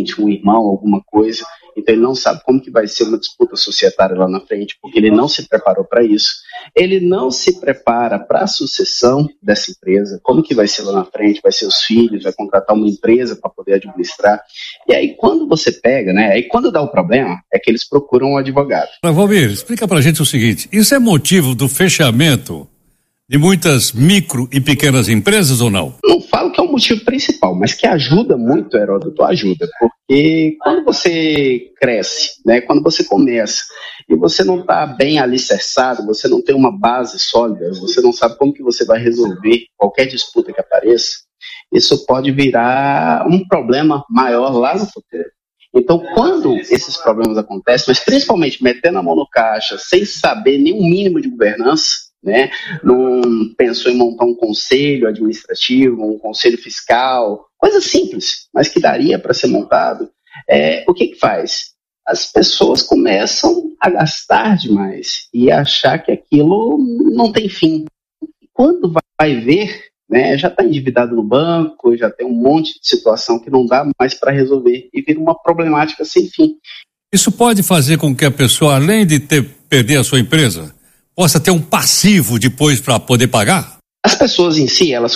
parente, um irmão, alguma coisa. Então ele não sabe como que vai ser uma disputa societária lá na frente, porque ele não se preparou para isso. Ele não se prepara para a sucessão dessa empresa, como que vai ser lá na frente, vai ser os filhos, vai contratar uma empresa para poder administrar. E aí quando você pega, né, aí quando dá o problema, é que eles procuram um advogado. Valmir, explica pra gente o seguinte, isso é motivo do fechamento de muitas micro e pequenas empresas ou não? Não falo que é o motivo principal, mas que ajuda muito, Heródoto, ajuda, porque quando você cresce, né, quando você começa e você não está bem alicerçado, você não tem uma base sólida, você não sabe como que você vai resolver qualquer disputa que apareça, isso pode virar um problema maior lá no futuro. Então, quando esses problemas acontecem, mas principalmente metendo a mão no caixa, sem saber nenhum mínimo de governança, né? Não pensou em montar um conselho administrativo, um conselho fiscal, coisa simples, mas que daria para ser montado. O que faz? As pessoas começam a gastar demais e achar que aquilo não tem fim. Quando vai ver, né, já está endividado no banco, já tem um monte de situação que não dá mais para resolver e vira uma problemática sem fim. Isso pode fazer com que a pessoa, além de perder a sua empresa, possa ter um passivo depois para poder pagar? As pessoas em si, elas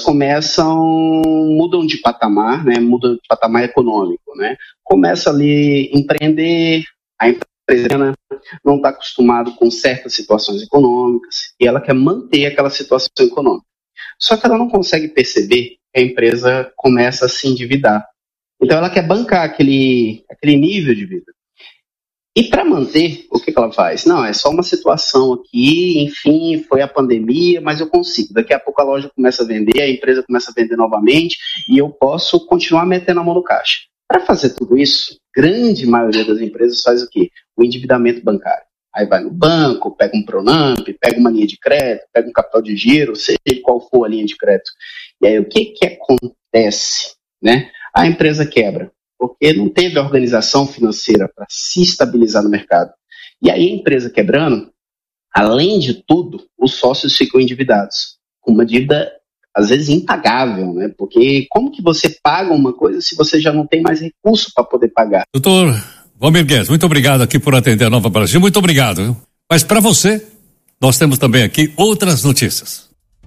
mudam de patamar, né? Mudam de patamar econômico, né? Começa ali a empreender, a empresa não está acostumada com certas situações econômicas e ela quer manter aquela situação econômica. Só que ela não consegue perceber que a empresa começa a se endividar. Então ela quer bancar aquele nível de vida. E para manter, o que ela faz? Não, é só uma situação aqui, enfim, foi a pandemia, mas eu consigo. Daqui a pouco a loja começa a vender, a empresa começa a vender novamente e eu posso continuar metendo a mão no caixa. Para fazer tudo isso, grande maioria das empresas faz o quê? O endividamento bancário. Aí vai no banco, pega um Pronamp, pega uma linha de crédito, pega um capital de giro, seja qual for a linha de crédito. E aí o que acontece? Né? A empresa quebra, porque não teve organização financeira para se estabilizar no mercado. E aí a empresa quebrando, além de tudo, os sócios ficam endividados, com uma dívida às vezes impagável, né? Porque como que você paga uma coisa se você já não tem mais recurso para poder pagar? Doutor Valmir Guedes, muito obrigado aqui por atender a Nova Brasil, muito obrigado. Mas para você, nós temos também aqui outras notícias.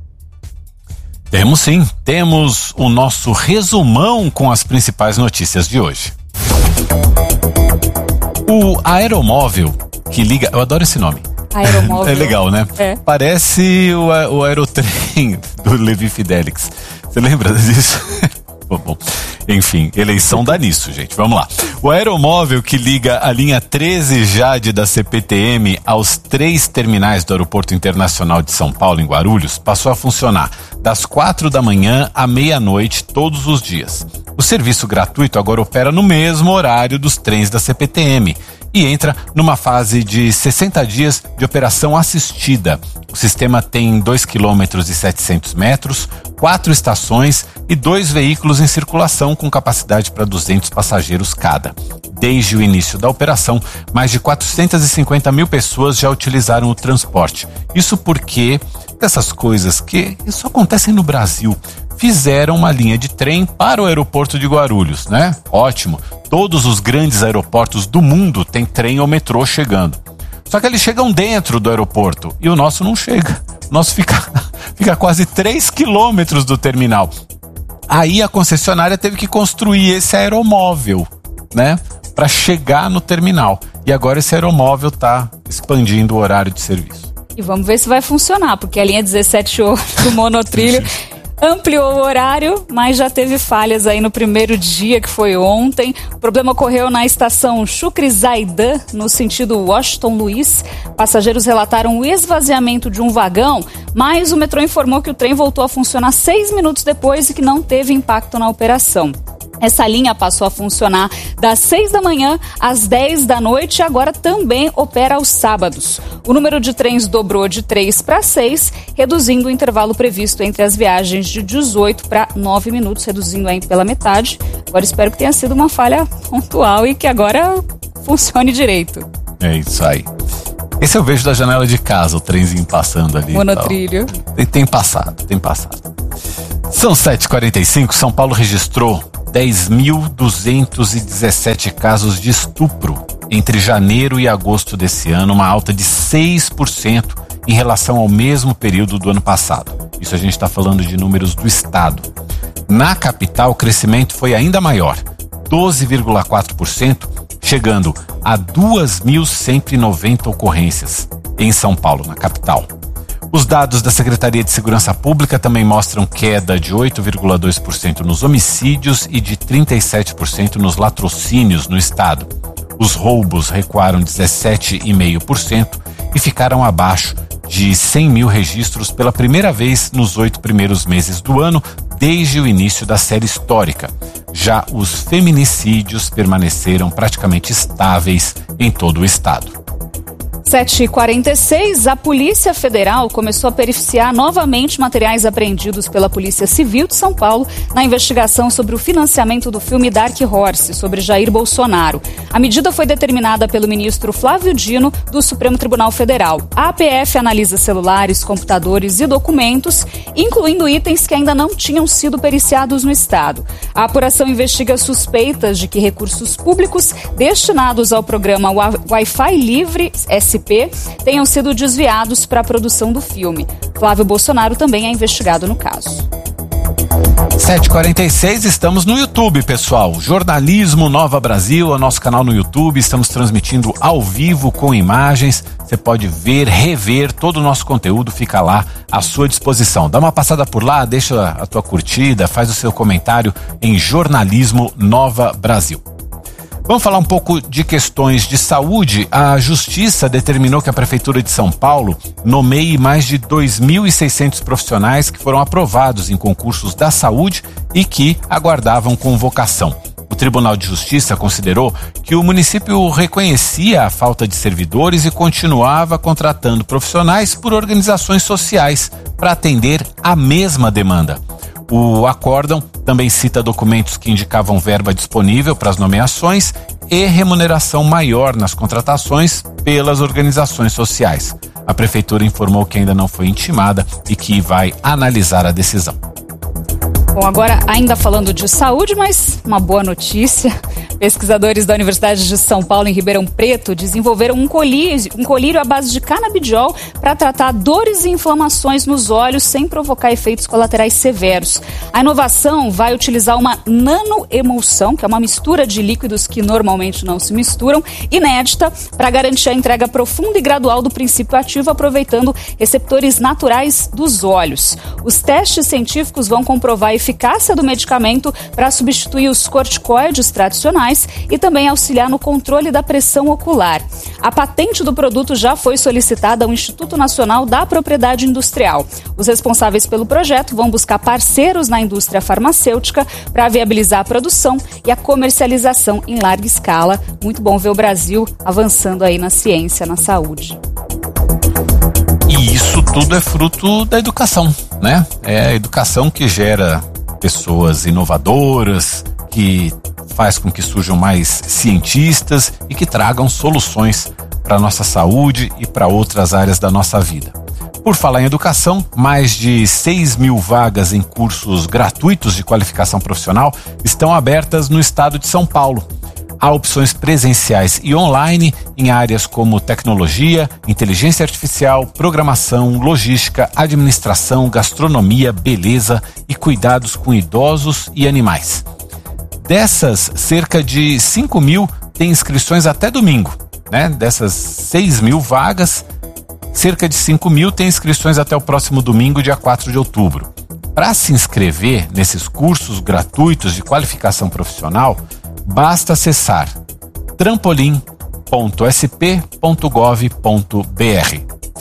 Temos sim, temos o nosso resumão com as principais notícias de hoje. O aeromóvel que liga, eu adoro esse nome. Aeromóvel. É legal, né? É. Parece o aerotrem do Levi Fidelix. Você lembra disso? Bom, enfim, eleição dá nisso, gente. Vamos lá. O aeromóvel que liga a linha 13 Jade da CPTM aos 3 terminais do Aeroporto Internacional de São Paulo, em Guarulhos, passou a funcionar das 4 da manhã à meia-noite todos os dias. O serviço gratuito agora opera no mesmo horário dos trens da CPTM e entra numa fase de 60 dias de operação assistida. O sistema tem 2,7 km, 4 estações e 2 veículos em circulação com capacidade para 200 passageiros cada. Desde o início da operação, mais de 450 mil pessoas já utilizaram o transporte. Isso porque dessas coisas que só acontecem no Brasil, fizeram uma linha de trem para o aeroporto de Guarulhos, né? Ótimo. Todos os grandes aeroportos do mundo têm trem ou metrô chegando. Só que eles chegam dentro do aeroporto e o nosso não chega. O nosso fica quase 3 quilômetros do terminal. Aí a concessionária teve que construir esse aeromóvel, né? Para chegar no terminal. E agora esse aeromóvel está expandindo o horário de serviço. E vamos ver se vai funcionar, porque a linha 17 do monotrilho ampliou o horário, mas já teve falhas aí no primeiro dia, que foi ontem. O problema ocorreu na estação Chucrizaidan, no sentido Washington Luiz. Passageiros relataram o esvaziamento de um vagão, mas o metrô informou que o trem voltou a funcionar 6 minutos depois e que não teve impacto na operação. Essa linha passou a funcionar das 6 da manhã às 10 da noite e agora também opera aos sábados. O número de trens dobrou de 3 para 6, reduzindo o intervalo previsto entre as viagens de 18 para 9 minutos, reduzindo aí pela metade. Agora espero que tenha sido uma falha pontual e que agora funcione direito. É isso aí. Esse eu vejo da janela de casa, o trenzinho passando ali. Monotrilho. Tem passado. São 7h45, São Paulo registrou 10.217 casos de estupro entre janeiro e agosto desse ano, uma alta de 6% em relação ao mesmo período do ano passado. Isso a gente está falando de números do estado. Na capital, o crescimento foi ainda maior, 12,4%, chegando a 2.190 ocorrências em São Paulo, na capital. Os dados da Secretaria de Segurança Pública também mostram queda de 8,2% nos homicídios e de 37% nos latrocínios no estado. Os roubos recuaram 17,5% e ficaram abaixo de 100 mil registros pela primeira vez nos 8 primeiros meses do ano, desde o início da série histórica. Já os feminicídios permaneceram praticamente estáveis em todo o estado. 7h46, a Polícia Federal começou a periciar novamente materiais apreendidos pela Polícia Civil de São Paulo na investigação sobre o financiamento do filme Dark Horse, sobre Jair Bolsonaro. A medida foi determinada pelo ministro Flávio Dino, do Supremo Tribunal Federal. A APF analisa celulares, computadores e documentos, incluindo itens que ainda não tinham sido periciados no estado. A apuração investiga suspeitas de que recursos públicos destinados ao programa Wi-Fi Livre SP tenham sido desviados para a produção do filme. Flávio Bolsonaro também é investigado no caso. 7h46, estamos no YouTube, pessoal. Jornalismo Nova Brasil, é o nosso canal no YouTube. Estamos transmitindo ao vivo com imagens. Você pode ver, rever todo o nosso conteúdo, fica lá à sua disposição. Dá uma passada por lá, deixa a tua curtida, faz o seu comentário em Jornalismo Nova Brasil. Vamos falar um pouco de questões de saúde. A Justiça determinou que a Prefeitura de São Paulo nomeie mais de 2.600 profissionais que foram aprovados em concursos da saúde e que aguardavam convocação. O Tribunal de Justiça considerou que o município reconhecia a falta de servidores e continuava contratando profissionais por organizações sociais para atender a mesma demanda. O acórdão também cita documentos que indicavam verba disponível para as nomeações e remuneração maior nas contratações pelas organizações sociais. A Prefeitura informou que ainda não foi intimada e que vai analisar a decisão. Bom, agora ainda falando de saúde, mas uma boa notícia. Pesquisadores da Universidade de São Paulo, em Ribeirão Preto, desenvolveram um colírio à base de canabidiol para tratar dores e inflamações nos olhos sem provocar efeitos colaterais severos. A inovação vai utilizar uma nanoemulsão, que é uma mistura de líquidos que normalmente não se misturam, inédita, para garantir a entrega profunda e gradual do princípio ativo, aproveitando receptores naturais dos olhos. Os testes científicos vão comprovar a eficácia do medicamento para substituir os corticoides tradicionais e também auxiliar no controle da pressão ocular. A patente do produto já foi solicitada ao Instituto Nacional da Propriedade Industrial. Os responsáveis pelo projeto vão buscar parceiros na indústria farmacêutica para viabilizar a produção e a comercialização em larga escala. Muito bom ver o Brasil avançando aí na ciência, na saúde. E isso tudo é fruto da educação, né? É a educação que gera pessoas inovadoras, que faz com que surjam mais cientistas e que tragam soluções para a nossa saúde e para outras áreas da nossa vida. Por falar em educação, mais de 6 mil vagas em cursos gratuitos de qualificação profissional estão abertas no estado de São Paulo. Há opções presenciais e online em áreas como tecnologia, inteligência artificial, programação, logística, administração, gastronomia, beleza e cuidados com idosos e animais. Dessas, cerca de 5 mil têm inscrições até domingo, né? Dessas 6 mil vagas, cerca de 5 mil têm inscrições até o próximo domingo, dia 4 de outubro. Para se inscrever nesses cursos gratuitos de qualificação profissional, basta acessar trampolim.sp.gov.br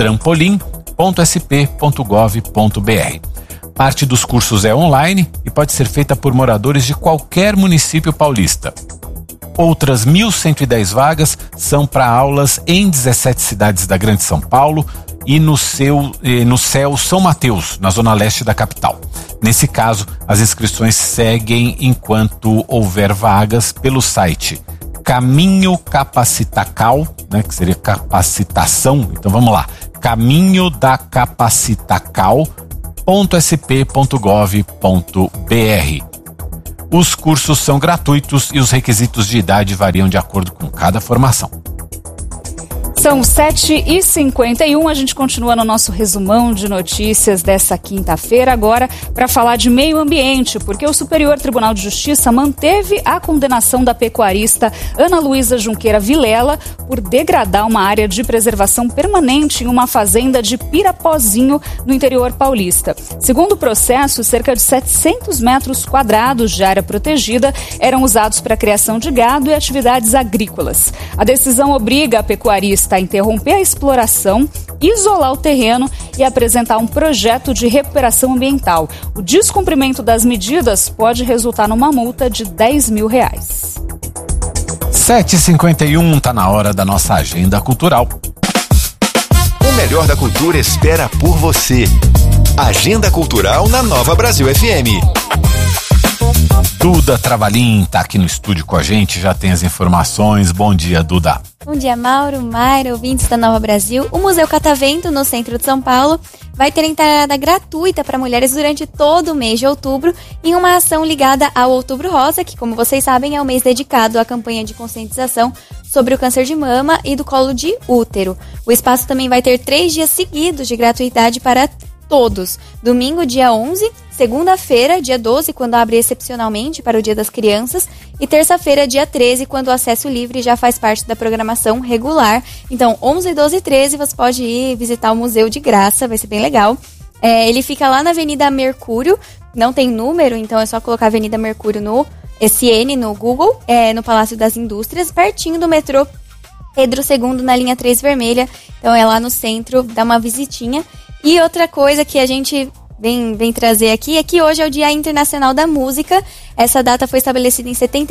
trampolim.sp.gov.br. Parte dos cursos é online e pode ser feita por moradores de qualquer município paulista. Outras 1.110 vagas são para aulas em 17 cidades da Grande São Paulo e no CEU São Mateus, na zona leste da capital. Nesse caso, as inscrições seguem enquanto houver vagas pelo site Caminho Capacitacal, né, que seria capacitação. Então vamos lá, Caminho da Capacitacal.sp.gov.br. Os cursos são gratuitos e os requisitos de idade variam de acordo com cada formação. São 7h51, a gente continua no nosso resumão de notícias dessa quinta-feira, agora para falar de meio ambiente, porque o Superior Tribunal de Justiça manteve a condenação da pecuarista Ana Luísa Junqueira Vilela por degradar uma área de preservação permanente em uma fazenda de Pirapozinho, no interior paulista. Segundo o processo, cerca de 700 metros quadrados de área protegida eram usados para a criação de gado e atividades agrícolas. A decisão obriga a pecuarista a interromper a exploração, isolar o terreno e apresentar um projeto de recuperação ambiental. O descumprimento das medidas pode resultar numa multa de R$10 mil. 7h51, tá na hora da nossa agenda cultural. O melhor da cultura espera por você. Agenda Cultural na Nova Brasil FM. Duda Travalim tá aqui no estúdio com a gente, já tem as informações. Bom dia, Duda. Bom dia, Mauro, Mayra, ouvintes da Nova Brasil. O Museu Catavento, no centro de São Paulo, vai ter entrada gratuita para mulheres durante todo o mês de outubro, em uma ação ligada ao Outubro Rosa, que, como vocês sabem, é um mês dedicado à campanha de conscientização sobre o câncer de mama e do colo de útero. O espaço também vai ter 3 dias seguidos de gratuidade para todos. Domingo, dia 11, segunda-feira, dia 12, quando abre excepcionalmente para o Dia das Crianças, e terça-feira, dia 13, quando o acesso livre já faz parte da programação regular. Então, 11, 12 e 13, você pode ir visitar o museu de graça, vai ser bem legal. Ele fica lá na Avenida Mercúrio, não tem número, então é só colocar Avenida Mercúrio no SN, no Google, no Palácio das Indústrias, pertinho do metrô Pedro II, na linha 3 vermelha. Então é lá no centro, dá uma visitinha. E outra coisa que a gente vem trazer aqui é que hoje é o Dia Internacional da Música. Essa data foi estabelecida em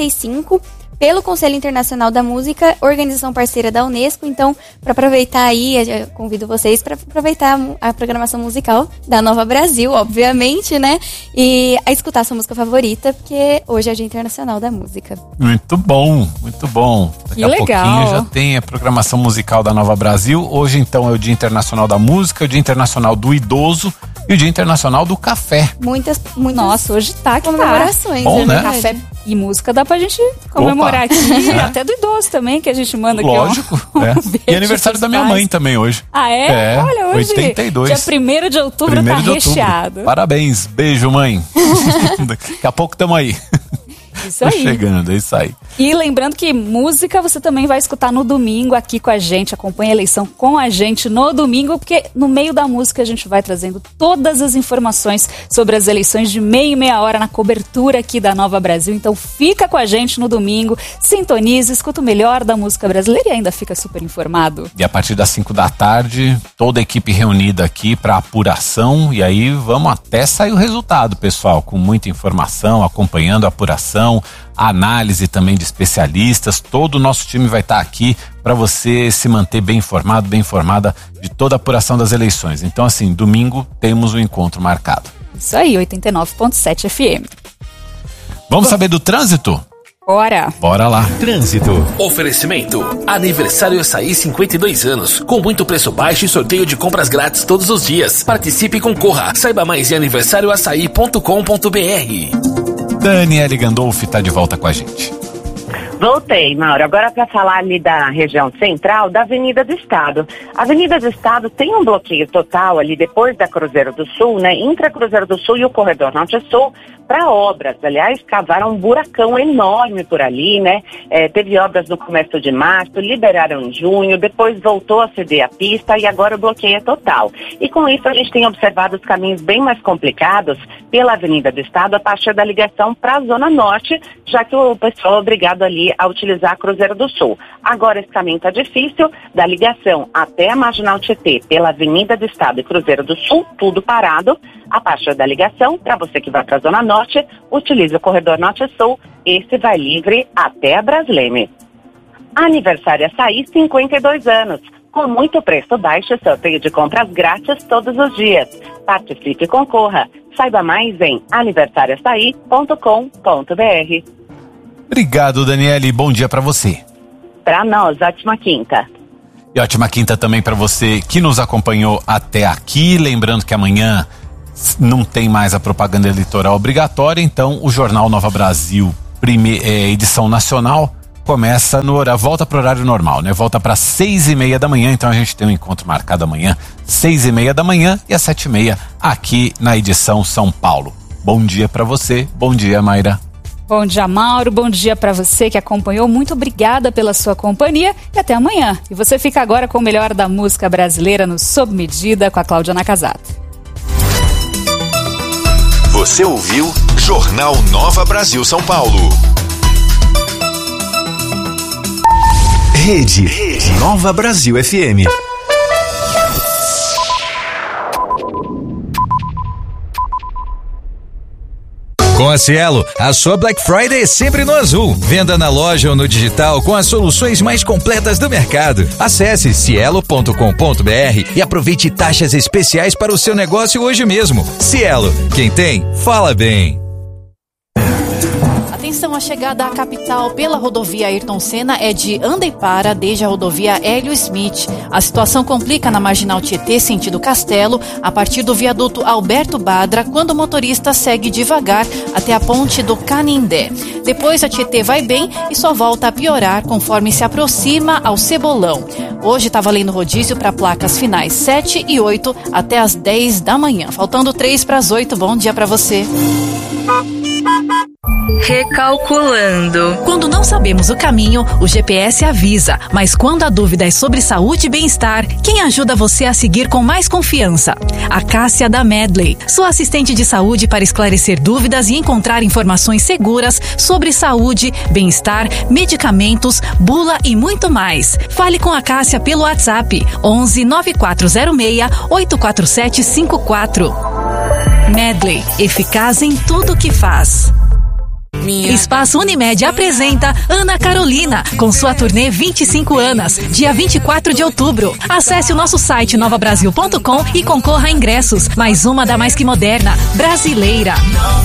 75 pelo Conselho Internacional da Música, organização parceira da Unesco. Então, para aproveitar aí, eu convido vocês para aproveitar a programação musical da Nova Brasil, obviamente, né? E a escutar a sua música favorita, porque hoje é o Dia Internacional da Música. Muito bom, muito bom. Daqui a pouquinho já tem a programação musical da Nova Brasil. Hoje, então, é o Dia Internacional da Música, o Dia Internacional do Idoso e o Dia Internacional do Café. Muitas Nossa, hoje tá aqui comemorações. Bom, né? Café e música dá pra gente comemorar aqui, até do idoso também, que a gente manda aqui. Lógico, E aniversário da minha mãe também hoje. Ah, é? Olha, hoje, 82. dia 1º de outubro, tá recheado. Parabéns, beijo, mãe. Daqui a pouco tamo aí. Isso aí. Chegando, é isso aí. E lembrando que música você também vai escutar no domingo aqui com a gente, acompanha a eleição com a gente no domingo, porque no meio da música a gente vai trazendo todas as informações sobre as eleições de meia hora na cobertura aqui da Nova Brasil. Então fica com a gente no domingo, sintonize, escuta o melhor da música brasileira e ainda fica super informado. E a partir das 5 da tarde, toda a equipe reunida aqui para apuração, e aí vamos até sair o resultado, pessoal, com muita informação, acompanhando a apuração, a análise também de especialistas. Todo o nosso time vai estar aqui para você se manter bem informado, bem informada de toda a apuração das eleições. Então, assim, domingo temos um encontro marcado. Isso aí, 89.7 FM. Vamos saber do trânsito? Bora lá. Trânsito. Oferecimento. Aniversário Açaí 52 anos. Com muito preço baixo e sorteio de compras grátis todos os dias. Participe e concorra. Saiba mais em aniversarioaçaí.com.br. Daniele Gandolfi está de volta com a gente. Voltei, Mauro. Agora para falar ali da região central da Avenida do Estado. A Avenida do Estado tem um bloqueio total ali depois da Cruzeiro do Sul, né? Entre a Cruzeiro do Sul e o Corredor Norte-Sul, para obras. Aliás, cavaram um buracão enorme por ali, né? Teve obras no começo de março, liberaram em junho, depois voltou a ceder a pista e agora o bloqueio é total. E com isso a gente tem observado os caminhos bem mais complicados pela Avenida do Estado a partir da ligação para a Zona Norte, já que o pessoal é obrigado ali a utilizar a Cruzeiro do Sul. Agora esse caminho está difícil, da ligação até a Marginal Tietê, pela Avenida do Estado e Cruzeiro do Sul, tudo parado. A partir da ligação, para você que vai para a Zona Norte, utilize o Corredor Norte-Sul, esse vai livre até a Brasleme. Aniversário Açaí, 52 anos. Com muito preço baixo, sorteio de compras grátis todos os dias. Participe e concorra. Saiba mais em aniversarioaçaí.com.br. Obrigado, Daniele. Bom dia para você. Para nós, ótima quinta. E ótima quinta também para você que nos acompanhou até aqui. Lembrando que amanhã não tem mais a propaganda eleitoral obrigatória, então o Jornal Nova Brasil, edição nacional, começa volta para o horário normal, né? Volta para 6:30 da manhã, então a gente tem um encontro marcado amanhã, 6:30 da manhã e às 7:30 aqui na edição São Paulo. Bom dia para você, bom dia, Mayra. Bom dia, Mauro, bom dia para você que acompanhou, muito obrigada pela sua companhia e até amanhã. E você fica agora com o melhor da música brasileira no Sob Medida com a Cláudia Nakazato. Você ouviu Jornal Nova Brasil São Paulo. Rede Nova Brasil FM. Com a Cielo, a sua Black Friday é sempre no azul. Venda na loja ou no digital com as soluções mais completas do mercado. Acesse cielo.com.br e aproveite taxas especiais para o seu negócio hoje mesmo. Cielo, quem tem, fala bem. Atenção, a chegada à capital pela rodovia Ayrton Senna é de anda e para desde a rodovia Hélio Smith. A situação complica na Marginal Tietê, sentido Castelo, a partir do viaduto Alberto Badra, quando o motorista segue devagar até a ponte do Canindé. Depois a Tietê vai bem e só volta a piorar conforme se aproxima ao Cebolão. Hoje está valendo rodízio para placas finais 7 e 8 até as 10 da manhã. Faltando 3 para as 8. Bom dia para você. Recalculando. Quando não sabemos o caminho, o GPS avisa. Mas quando a dúvida é sobre saúde e bem-estar, quem ajuda você a seguir com mais confiança? A Cássia da Medley, sua assistente de saúde para esclarecer dúvidas e encontrar informações seguras sobre saúde, bem-estar, medicamentos, bula e muito mais. Fale com a Cássia pelo WhatsApp 11 9406 84754. Medley, eficaz em tudo que faz. Espaço Unimed apresenta Ana Carolina, com sua turnê 25 anos, dia 24 de outubro. Acesse o nosso site novabrasil.com e concorra a ingressos. Mais uma da mais que moderna, brasileira.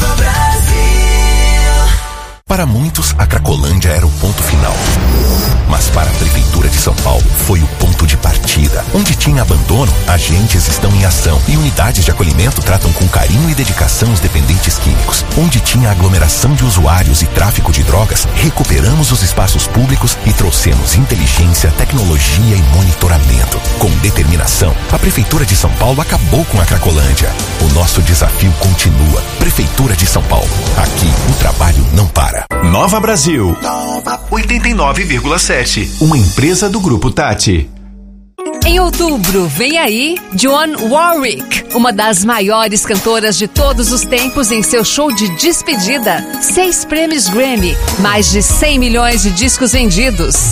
Para muitos, a Cracolândia era o ponto final. Mas para a Prefeitura de São Paulo, foi o ponto de partida. Onde tinha abandono, agentes estão em ação e unidades de acolhimento tratam com carinho e dedicação os dependentes químicos. Onde tinha aglomeração de usuários e tráfico de drogas, recuperamos os espaços públicos e trouxemos inteligência, tecnologia e monitoramento. Com determinação, a Prefeitura de São Paulo acabou com a Cracolândia. O nosso desafio continua. Prefeitura de São Paulo. Aqui, o trabalho não para. Nova Brasil. 89,7. Uma empresa do Grupo Tati. Em outubro, vem aí Dionne Warwick, uma das maiores cantoras de todos os tempos, em seu show de despedida. 6 prêmios Grammy, mais de 100 milhões de discos vendidos.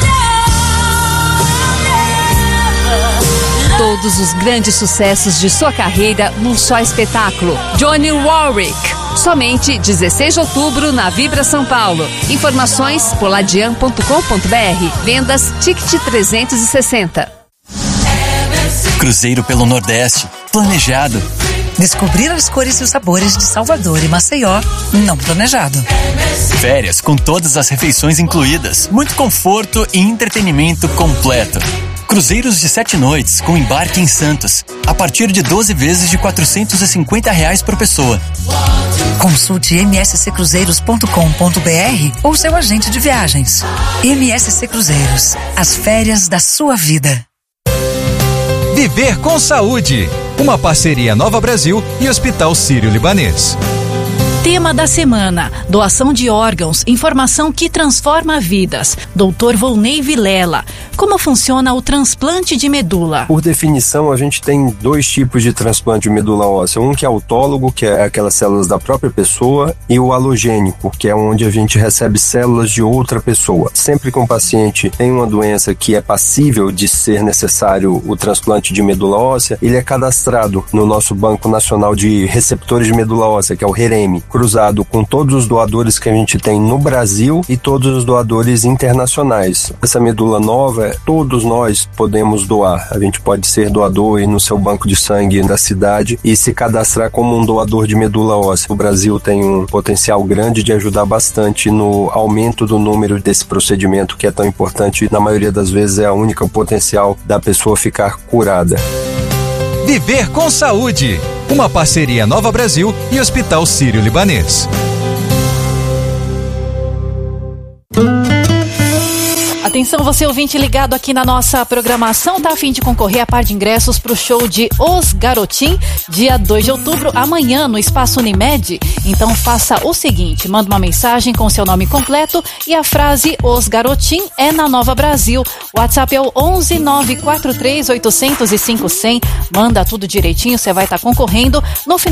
Todos os grandes sucessos de sua carreira num só espetáculo. Dionne Warwick. Somente 16 de outubro na Vibra São Paulo. Informações poladian.com.br. Vendas Ticket 360. Cruzeiro pelo Nordeste. Planejado. Descobrir as cores e os sabores de Salvador e Maceió. Não planejado. Férias com todas as refeições incluídas. Muito conforto e entretenimento completo. Cruzeiros de 7 noites com embarque em Santos, a partir de 12 vezes de R$450 por pessoa. Consulte msccruzeiros.com.br ou seu agente de viagens. MSC Cruzeiros, as férias da sua vida. Viver com Saúde, uma parceria Nova Brasil e Hospital Sírio-Libanês. Tema da semana: doação de órgãos, informação que transforma vidas. Dr. Volney Vilela. Como funciona o transplante de medula? Por definição, a gente tem 2 tipos de transplante de medula óssea. Um que é autólogo, que é aquelas células da própria pessoa, e o alogênico, que é onde a gente recebe células de outra pessoa. Sempre que um paciente tem uma doença que é passível de ser necessário o transplante de medula óssea, ele é cadastrado no nosso Banco Nacional de Receptores de Medula Óssea, que é o REREME, cruzado com todos os doadores que a gente tem no Brasil e todos os doadores internacionais. Essa medula nova, todos nós podemos doar. A gente pode ser doador e ir no seu banco de sangue da cidade e se cadastrar como um doador de medula óssea. O Brasil tem um potencial grande de ajudar bastante no aumento do número desse procedimento, que é tão importante. Na maioria das vezes é a única potencial da pessoa ficar curada. Viver com Saúde. Uma parceria Nova Brasil e Hospital Sírio-Libanês. Atenção, você ouvinte ligado aqui na nossa programação, tá a fim de concorrer a par de ingressos pro show de Os Garotim, dia 2 de outubro, amanhã no Espaço Unimed. Então faça o seguinte, manda uma mensagem com seu nome completo e a frase Os Garotim é na Nova Brasil. O WhatsApp é o 11 943 800 5100. Manda tudo direitinho, você vai estar concorrendo. No final